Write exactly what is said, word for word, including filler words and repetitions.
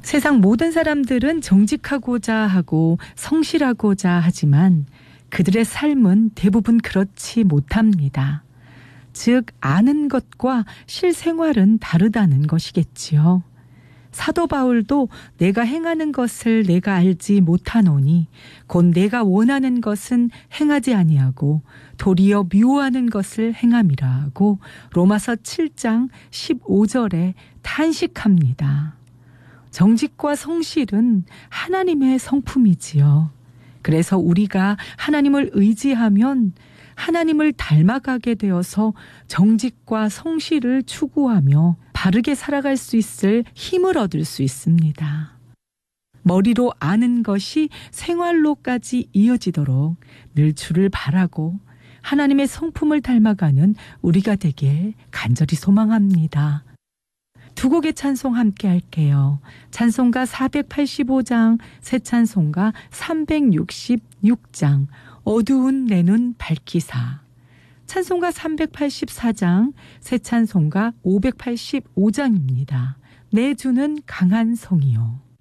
세상 모든 사람들은 정직하고자 하고 성실하고자 하지만 그들의 삶은 대부분 그렇지 못합니다. 즉 아는 것과 실생활은 다르다는 것이겠지요. 사도 바울도 내가 행하는 것을 내가 알지 못하노니 곧 내가 원하는 것은 행하지 아니하고 도리어 미워하는 것을 행함이라 하고 로마서 칠 장 십오 절에 탄식합니다. 정직과 성실은 하나님의 성품이지요. 그래서 우리가 하나님을 의지하면 하나님을 닮아가게 되어서 정직과 성실을 추구하며 바르게 살아갈 수 있을 힘을 얻을 수 있습니다. 머리로 아는 것이 생활로까지 이어지도록 늘 주를 바라고 하나님의 성품을 닮아가는 우리가 되길 간절히 소망합니다. 두 곡의 찬송 함께 할게요. 찬송가 사백팔십오 장, 새 찬송가 삼백육십육 장, 어두운 내 눈 밝히사. 찬송가 삼백팔십사 장, 새 찬송가 오백팔십오 장입니다. 내 주는 강한 성이요.